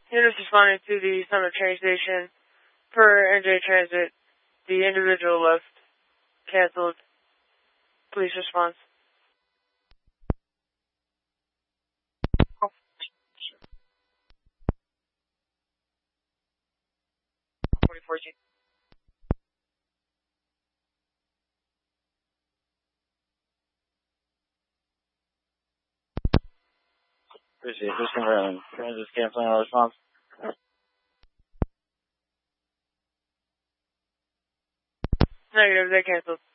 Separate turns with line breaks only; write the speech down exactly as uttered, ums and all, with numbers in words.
Units responding to the Summit train station. Per N J Transit, the individual left. Canceled. Police response. forty fourteen.
Appreciate it. Just confirming. Transit's canceling all response.
Negative, they canceled.